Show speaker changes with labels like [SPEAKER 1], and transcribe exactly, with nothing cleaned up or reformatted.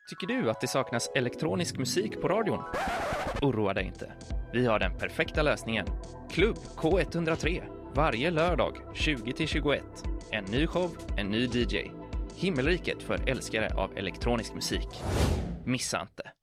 [SPEAKER 1] Tycker du att det saknas elektronisk musik på radion? Oroa dig inte. Vi har den perfekta lösningen. Klubb K ett noll tre. Varje lördag tjugo till tjugoett. En ny show, en ny D J. Himmelriket för älskare av elektronisk musik. Missa inte.